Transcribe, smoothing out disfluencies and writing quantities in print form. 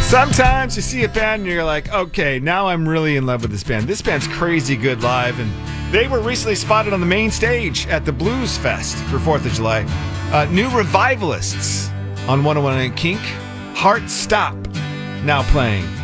Sometimes you see a band and you're like, okay, now I'm really in love with this band. This band's crazy good live, and they were recently spotted on the main stage at the Blues Fest for 4th of July. New Revivalists on 101 Kink. Heart Stop now playing.